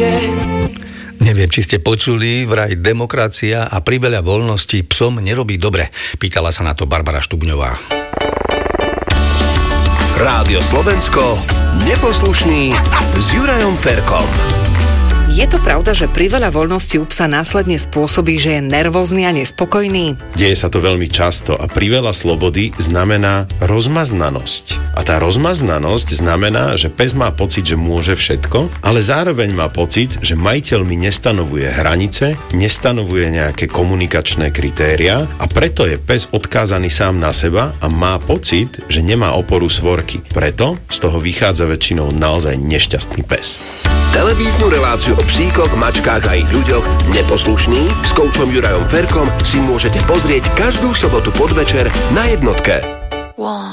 Neviem, či ste počuli, vraj demokracia a priveľa voľnosti psom nerobí dobre. Pýtala sa na to Barbara Štubňová. Rádio Slovensko, Neposlušný s Jurajom Ferkom. Je to pravda, že priveľa voľnosti u psa následne spôsobí, že je nervózny a nespokojný? Deje sa to veľmi často a priveľa slobody znamená rozmaznanosť. A tá rozmaznanosť znamená, že pes má pocit, že môže všetko, ale zároveň má pocit, že majiteľ mi nestanovuje hranice, nestanovuje nejaké komunikačné kritériá a preto je pes odkázaný sám na seba a má pocit, že nemá oporu svorky. Preto z toho vychádza väčšinou naozaj nešťastný pes. Televíznu reláciu o psíkoch, mačkách a ich ľuďoch Neposlušný s koučom Jurajom Ferkom si môžete pozrieť každú sobotu podvečer na Jednotke.